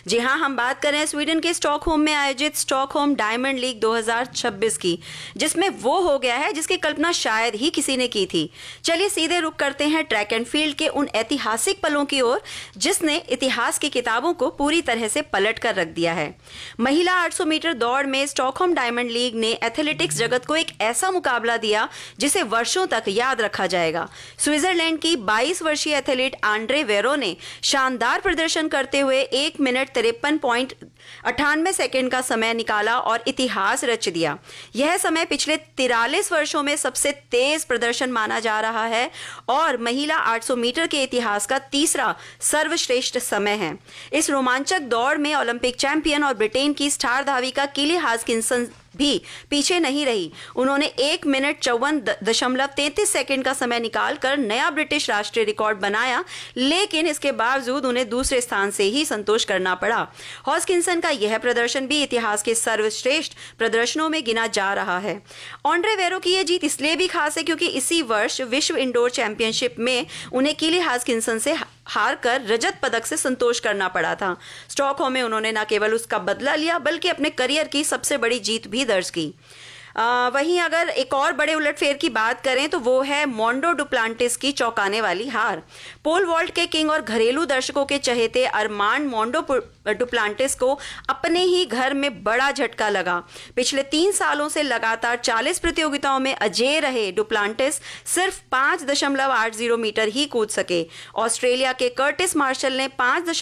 जी हाँ, हम बात कर रहे हैं स्वीडन के स्टॉकहोम में आयोजित स्टॉकहोम डायमंड लीग 2026 की, जिसमें वो हो गया है जिसकी कल्पना शायद ही किसी ने की थी। चलिए सीधे रुक करते हैं ट्रैक एंड फील्ड के उन ऐतिहासिक पलों की ओर जिसने इतिहास की किताबों को पूरी तरह से पलट कर रख दिया है। महिला 800 मीटर दौड़ में स्टॉकहोम डायमंड लीग ने एथलेटिक्स जगत को एक ऐसा मुकाबला दिया जिसे वर्षों तक याद रखा जाएगा। स्विट्जरलैंड की 22 वर्षीय एथलीट आंड्रे वेरो ने शानदार प्रदर्शन करते हुए 1 मिनट 53.98 सेकंड का समय निकाला और इतिहास रच दिया। यह समय पिछले 43 वर्षों में सबसे तेज प्रदर्शन माना जा रहा है और महिला 800 मीटर के इतिहास का तीसरा सर्वश्रेष्ठ समय है। इस रोमांचक दौड़ में ओलंपिक चैंपियन और ब्रिटेन की स्टार धाविका किली हास्किंसन भी पीछे नहीं रही। उन्होंने 1 मिनट 54.33 सेकंड का समय निकालकर नया ब्रिटिश राष्ट्रीय रिकॉर्ड बनाया, लेकिन इसके बावजूद उन्हें दूसरे स्थान से ही संतोष करना पड़ा। हॉस्किंसन का यह प्रदर्शन भी इतिहास के सर्वश्रेष्ठ प्रदर्शनों में गिना जा रहा है। आंड्रे वेरो की यह जीत इसलिए भी खास है क्योंकि इसी वर्ष विश्व इंडोर चैंपियनशिप में उन्हें किली हास्किंसन से हार कर रजत पदक से संतोष करना पड़ा था। स्टॉकहोम में उन्होंने न केवल उसका बदला लिया बल्कि अपने करियर की सबसे बड़ी जीत भी दर्ज की। वहीं अगर एक और बड़े उलटफेर की बात करें तो वो है मोंडो डुप्लांटिस की चौंकाने वाली हार। पोल वॉल्ट के किंग और घरेलू दर्शकों के चहेते अरमांड मोंडो डुप्लांटिस को अपने ही घर में बड़ा झटका लगा। पिछले 3 सालों से लगातार 40 प्रतियोगिताओं में अजेय रहे डुप्लांटिस सिर्फ 5.80 मीटर ही कूद सके। ऑस्ट्रेलिया के कर्टिस मार्शल ने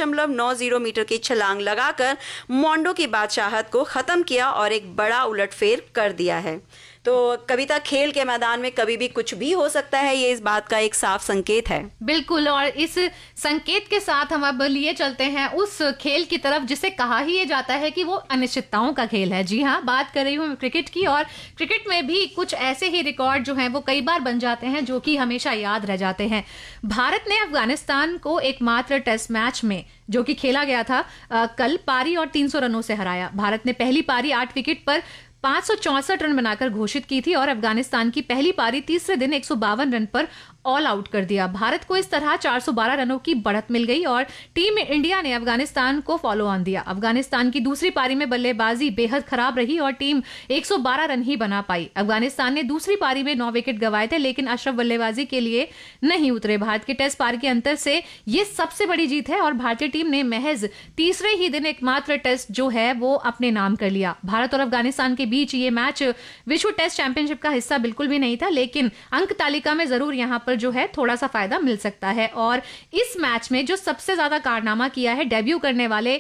5.90 मीटर की छलांग लगाकर मोंडो की बादशाहत को खत्म किया और एक बड़ा उलटफेर कर दिया है। तो कविता, खेल के मैदान में कभी भी कुछ भी हो सकता है, ये इस बात का एक साफ संकेत है। बिल्कुल, और इस संकेत के साथ हम अब लिए चलते हैं उस खेल की तरफ जिसे कहा ही ये जाता है कि वो अनिश्चितताओं का खेल है। जी हाँ, बात कर रही हूँ क्रिकेट की, और क्रिकेट में भी कुछ ऐसे ही रिकॉर्ड जो हैं वो कई बार बन जाते हैं जो कि हमेशा याद रह जाते हैं। भारत ने अफगानिस्तान को एकमात्र टेस्ट मैच में जो कि खेला गया था कल, पारी और 300 रनों से हराया। भारत ने पहली पारी 8 विकेट पर 564 रन बनाकर घोषित की थी और अफगानिस्तान की पहली पारी तीसरे दिन 152 रन पर ऑल आउट कर दिया। भारत को इस तरह 412 रनों की बढ़त मिल गई और टीम इंडिया ने अफगानिस्तान को फॉलो ऑन दिया। अफगानिस्तान की दूसरी पारी में बल्लेबाजी बेहद खराब रही और टीम 112 रन ही बना पाई। अफगानिस्तान ने दूसरी पारी में 9 विकेट गंवाए थे, लेकिन अशरफ बल्लेबाजी के लिए नहीं उतरे। भारत के टेस्ट पारी के अंतर से यह सबसे बड़ी जीत है और भारतीय टीम ने महज तीसरे ही दिन एकमात्र टेस्ट जो है वो अपने नाम कर लिया। भारत और अफगानिस्तान के बीच ये मैच विश्व टेस्ट चैंपियनशिप का हिस्सा बिल्कुल भी नहीं था, लेकिन अंक तालिका में जरूर यहां पर जो है थोड़ा सा फायदा मिल सकता है। और इस मैच में जो सबसे ज्यादा कारनामा किया है डेब्यू करने वाले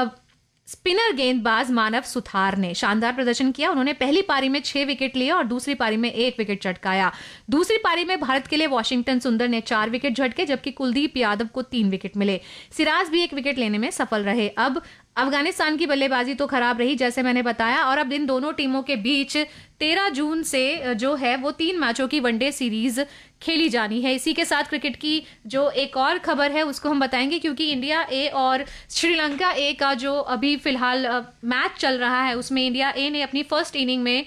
स्पिनर गेंदबाज मानव सुथार ने शानदार प्रदर्शन किया। उन्होंने पहली पारी में 6 विकेट लिए और दूसरी पारी में 1 विकेट चटकाया। दूसरी पारी में भारत के लिए वॉशिंगटन सुंदर ने 4 विकेट झटके, जबकि कुलदीप यादव को 3 विकेट मिले। सिराज भी 1 विकेट लेने में सफल रहे। अब अफगानिस्तान की बल्लेबाजी तो खराब रही जैसे मैंने बताया, और अब इन दोनों टीमों के बीच 13 जून से जो है वो 3 मैचों की वनडे सीरीज खेली जानी है। इसी के साथ क्रिकेट की जो एक और खबर है उसको हम बताएंगे, क्योंकि इंडिया ए और श्रीलंका ए का जो अभी फिलहाल मैच चल रहा है उसमें इंडिया ए ने अपनी फर्स्ट इनिंग में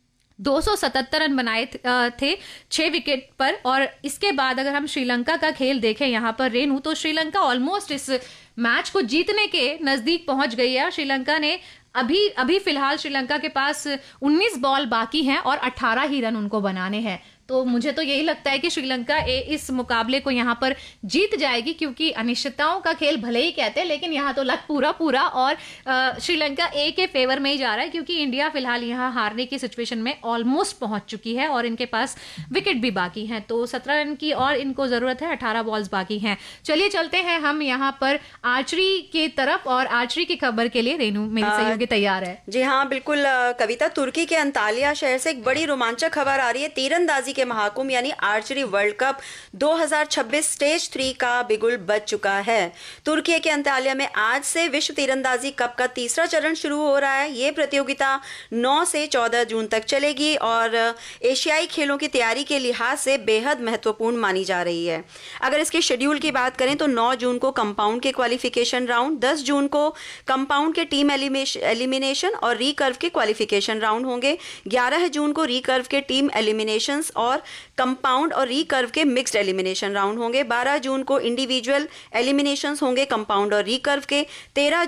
277 रन बनाए थे 6 विकेट पर। और इसके बाद अगर हम श्रीलंका का खेल देखें यहाँ पर रेनू, तो श्रीलंका ऑलमोस्ट इस मैच को जीतने के नजदीक पहुंच गई है। श्रीलंका ने अभी फिलहाल श्रीलंका के पास 19 बॉल बाकी हैं और 18 ही रन उनको बनाने हैं। तो मुझे तो यही लगता है कि श्रीलंका इस मुकाबले को यहाँ पर जीत जाएगी, क्योंकि अनिश्चितताओं का खेल भले ही कहते हैं लेकिन यहाँ तो लक पूरा और श्रीलंका ए के फेवर में ही जा रहा है, क्योंकि इंडिया फिलहाल यहाँ हारने की सिचुएशन में ऑलमोस्ट पहुंच चुकी है और इनके पास विकेट भी बाकी हैं। तो 17 रन की और इनको जरूरत है, 18 बॉल्स बाकी हैं। चलिए चलते हैं हम यहाँ पर आर्चरी की तरफ, और आर्चरी की खबर के लिए रेनू मेरी सहयोगी तैयार है। जी हाँ बिल्कुल कविता, तुर्की के अंतालिया शहर से एक बड़ी रोमांचक खबर आ रही है। तीरंदाजी के महाकुंभ यानी आर्चरी वर्ल्ड कप 2026 स्टेज 3 का बिगुल बज चुका है। तुर्की के अंतालिया में आज से विश्व तीरंदाजी कप का तीसरा चरण शुरू हो रहा है। ये प्रतियोगिता 9 से 14 जून तक चलेगी और एशियाई खेलों की तैयारी के लिहाज से बेहद महत्वपूर्ण मानी जा रही है। अगर इसके शेड्यूल की बात करें तो 9 जून को कंपाउंड के क्वालिफिकेशन राउंड, 10 जून को कंपाउंड के टीम एलिमिनेशन और रिकर्व के क्वालिफिकेशन राउंड होंगे, 11 जून को रिकर्व के टीम एलिमिनेशंस और कंपाउंड और रिकर्व के मिक्स्ड एलिमिनेशन राउंड होंगे, 12 जून को इंडिविजुअल एलिमिनेशंस होंगे कंपाउंड और रिकर्व के, 13